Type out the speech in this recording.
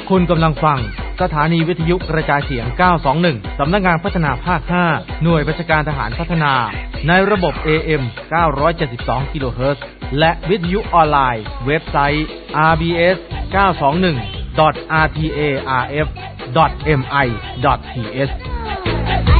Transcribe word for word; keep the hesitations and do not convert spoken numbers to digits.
คุณกำลังฟังสถานีวิทยุกระจายเสียงเก้าสองหนึ่งสำนักงานพัฒนาภาคห้าหน่วยบัญชาการทหารพัฒนาในระบบ เอ เอ็ม เก้าร้อยเจ็ดสิบสอง กิโลเฮิรตซ์และวิทยุออนไลน์เว็บไซต์ อาร์ บี เอส เก้าสองหนึ่ง ดอท อาร์ ที เอ อาร์ เอฟ ดอท เอ็ม ไอ ดอท ที เอช